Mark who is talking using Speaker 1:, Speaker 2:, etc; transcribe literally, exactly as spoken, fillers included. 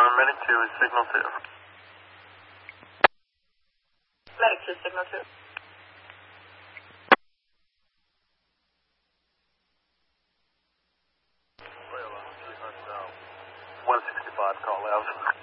Speaker 1: Uh, Medic two is signal two.
Speaker 2: Medic two, signal two.
Speaker 1: one sixty-five, call out.